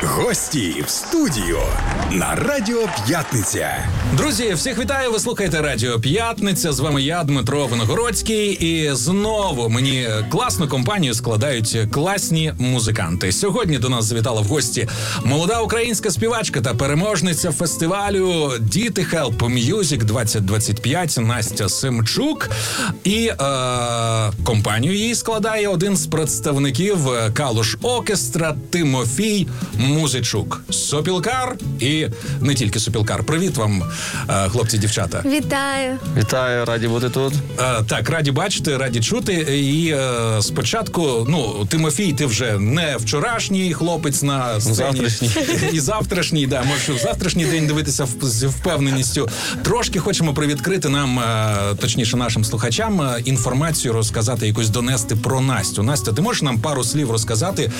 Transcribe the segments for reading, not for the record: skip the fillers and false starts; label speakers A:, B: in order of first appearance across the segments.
A: Гості в студію на Радіо П'ятниця.
B: Друзі, всіх вітаю, ви слухаєте Радіо П'ятниця. З вами я, Дмитро Виногородський. І знову мені класну компанію складають класні музиканти. Сьогодні до нас завітала в гості молода українська співачка та переможниця фестивалю «Діти Help Music 2025» Настя Семчук. І компанію її складає один з представників Калуш Оркестра Тимофій Музичук. Сопілкар і не тільки сопілкар. Привіт вам, хлопці, дівчата.
C: Вітаю.
D: Вітаю, раді бути тут.
B: Так, раді бачити, раді чути. І спочатку, Тимофій, ти вже не вчорашній хлопець на сцені.
D: Завтрашній.
B: І завтрашній, да, можеш в завтрашній день дивитися з впевненістю. Трошки хочемо привідкрити нам, точніше нашим слухачам, інформацію розказати, якусь донести про Настю. Настя, ти можеш нам пару слів розказати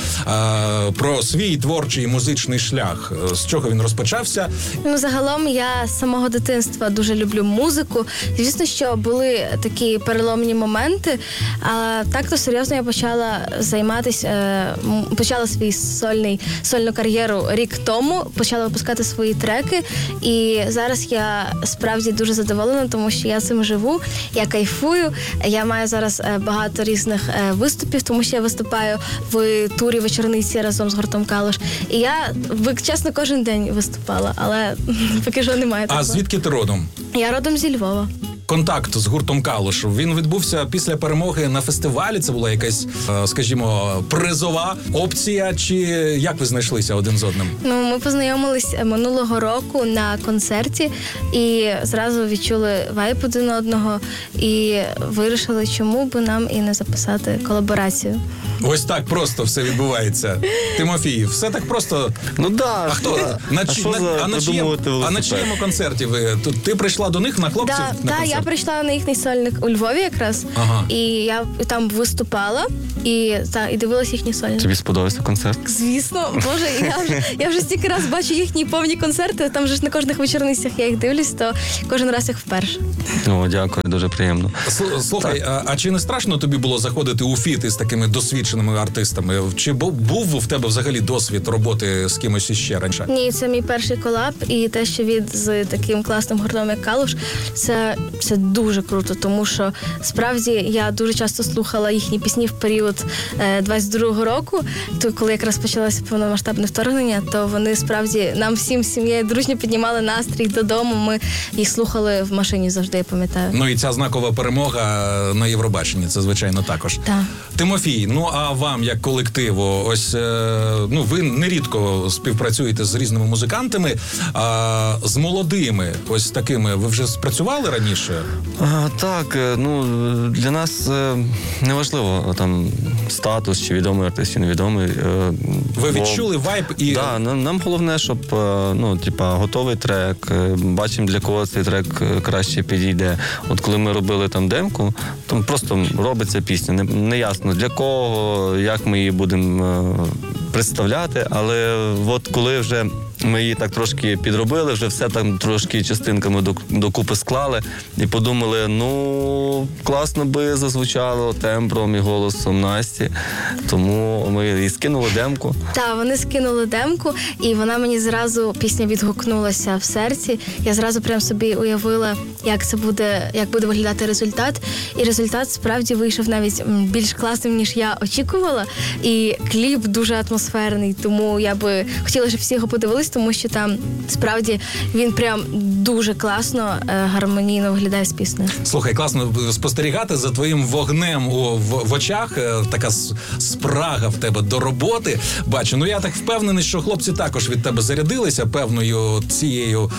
B: про свій творчий музичний шлях? З чого він розпочався?
C: Загалом я з самого дитинства дуже люблю музику. Звісно, що були такі переломні моменти, а так-то серйозно я почала займатися, почала свій сольну кар'єру рік тому, почала випускати свої треки, і зараз я справді дуже задоволена, тому що я цим живу, я кайфую, я маю зараз багато різних виступів, тому що я виступаю в турі вечорниці разом з гуртом Калуш. І я, чесно, кожен день виступала, але поки що немає такого.
B: А звідки ти родом?
C: Я родом зі Львова.
B: Контакт з гуртом Калуш, він відбувся після перемоги на фестивалі? Це була якась, скажімо, призова опція? Чи як ви знайшлися один з одним?
C: Ми познайомились минулого року на концерті і зразу відчули вайб один одного і вирішили, чому би нам і не записати колаборацію.
B: Ось так просто все відбувається. Тимофій, все так просто?
D: Да.
B: А хто? На чиєму концерті ви? Ти прийшла до них, на хлопців?
C: Так, я прийшла на їхній сольник у Львові якраз. Ага. І я там виступала і дивилась їхні сольники.
D: Тобі сподобався концерт?
C: Звісно. Боже, я вже стільки раз бачу їхні повні концерти, там же ж на кожних вечорницях я їх дивлюсь, то кожен раз їх вперше.
D: Дякую, дуже приємно.
B: Слухай, а чи не страшно тобі було заходити у фіт із такими досвідченими артистами? Чи був в тебе взагалі досвід роботи з кимось іще раніше?
C: Ні, це мій перший колаб, і те, що з таким класним гуртом, як Калуш, це дуже круто, тому що справді я дуже часто слухала їхні пісні в період 22-го року, то коли якраз почалося повномасштабне вторгнення, то вони справді нам всім сім'єю дружньо піднімали настрій додому, ми їх слухали в машині завжди, я пам'ятаю.
B: І ця знакова перемога на Євробаченні, це звичайно також.
C: Так.
B: Тимофій, а вам як колективу, ось, ви нерідко співпрацюєте з різними музикантами, а з молодими, ось такими, ви вже спрацювали раніше?
D: Так, для нас неважливо там статус, чи відомий артист, чи невідомий.
B: Ви відчули вайб і...
D: Так, нам головне, щоб, готовий трек, бачимо, для кого цей трек краще підійде. От коли ми робили там демку, там просто робиться пісня. Не ясно для кого, як ми її будемо представляти, але от коли вже ми її так трошки підробили, вже все там трошки частинками докупи склали і подумали, класно би зазвучало тембром і голосом Насті, тому ми їй скинули демку.
C: Так, вони скинули демку, і вона мені зразу, пісня відгукнулася в серці. Я зразу прям собі уявила, як буде виглядати результат. І результат справді вийшов навіть більш класним, ніж я очікувала. І кліп дуже атмосферний, тому я би хотіла, щоб всі його подивились, тому що там справді він прям дуже класно, гармонійно виглядає з піснею.
B: Слухай, класно спостерігати за твоїм вогнем в очах, така спрага в тебе до роботи. Бачу, я так впевнений, що хлопці також від тебе зарядилися певною цією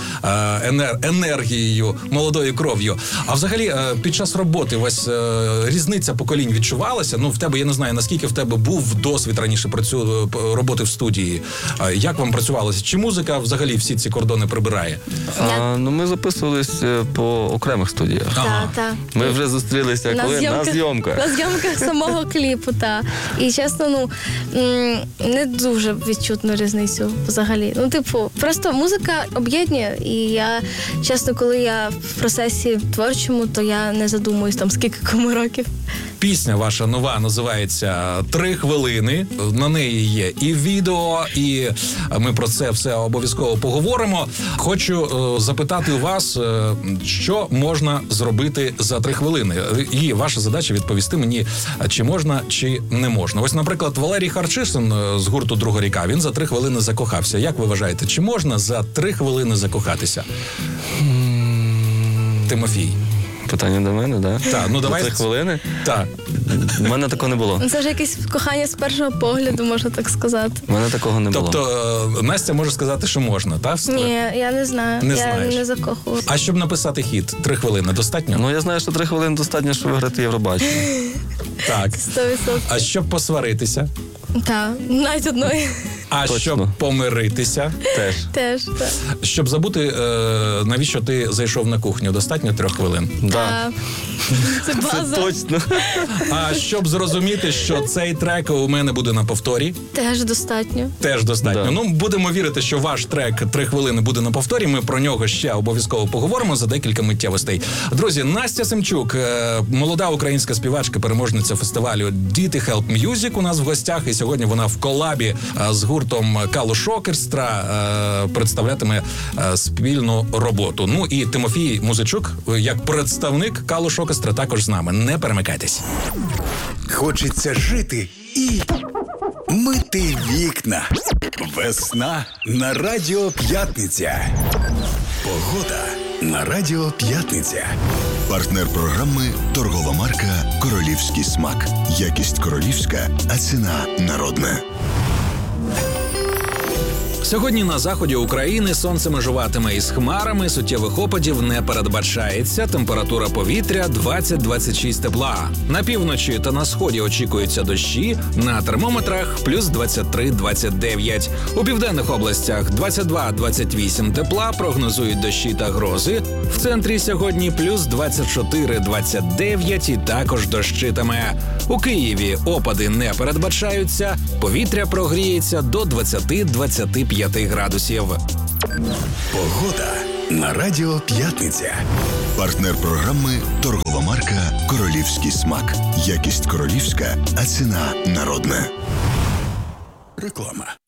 B: енергією, молодою кров'ю. А взагалі, під час роботи ось різниця поколінь відчувалася? В тебе, я не знаю, наскільки в тебе був досвід раніше роботи в студії. Як вам працювалося? Чи музика взагалі всі ці кордони прибирає?
D: Ми записувались по окремих студіях.
C: Так.
D: Ми вже зустрілися на зйомках.
C: На зйомках самого кліпу, так. І чесно, не дуже відчутну різницю взагалі. Просто музика об'єднує, і я, чесно, коли я в процесі творчому, то я не задумуюсь там, скільки кому років.
B: Пісня ваша нова називається «3 хвилини». На неї є і відео, і ми про це все обов'язково поговоримо. Хочу запитати у вас, що можна зробити за 3 хвилини. І ваша задача відповісти мені, чи можна, чи не можна. Ось, наприклад, Валерій Харчишин з гурту «Друга ріка», він за 3 хвилини закохався. Як ви вважаєте, чи можна за 3 хвилини закохатися? Тимофій.
D: Питання до мене, да?
B: Так, ну давай.
D: 3 хвилини?
B: Так.
D: У мене такого не було.
C: Це вже якесь кохання з першого погляду, можна так сказати.
D: У мене такого не було.
B: Тобто Настя може сказати, що можна, так?
C: Ні, я не знаю.
B: Не
C: я
B: знаєш.
C: не закохувала.
B: А щоб написати хіт, 3 хвилини достатньо?
D: Ну, я знаю, що 3 хвилини достатньо, щоб виграти Євробачення.
B: Так.
C: 100%.
B: А щоб посваритися?
C: Так, навіть одної.
B: А
D: Точно.
B: щоб помиритися?
D: Теж.
C: Теж, так.
B: Щоб забути, навіщо ти зайшов на кухню, достатньо 3 хвилин?
D: Да.
C: Це
D: Це
C: база.
D: точно.
B: А щоб зрозуміти, що цей трек у мене буде на повторі,
C: Теж достатньо.
B: теж достатньо.
D: Да.
B: Ну, будемо вірити, що ваш трек 3 хвилини буде на повторі. Ми про нього ще обов'язково поговоримо за декілька миттєвостей. Друзі, Настя Семчук, молода українська співачка, переможниця фестивалю «Діти Help Music» у нас в гостях. І сьогодні вона в колабі з гуртом «Калуш Оркестра» представлятиме спільну роботу. Ну і Тимофій Музичук, як представник «Калуш Оркестра», також з нами. Не перемикайтесь.
A: Хочеться жити і мити вікна. Весна на Радіо П'ятниця. Погода на Радіо П'ятниця.
E: Партнер програми торгова марка «Королівський смак». Якість королівська, а ціна народна.
B: Сьогодні на заході України сонце межуватиме із хмарами, суттєвих опадів не передбачається, температура повітря 20-26 тепла. На півночі та на сході очікуються дощі, на термометрах плюс 23-29. У південних областях 22-28 тепла, прогнозують дощі та грози. В центрі сьогодні плюс 24-29 і також дощитиме. У Києві опади не передбачаються, повітря прогріється до 20-25 градусів.
A: Погода на Радіо П'ятниця.
E: Партнер програми торгова марка «Королівський смак». Якість королівська, а ціна народна.
A: Реклама.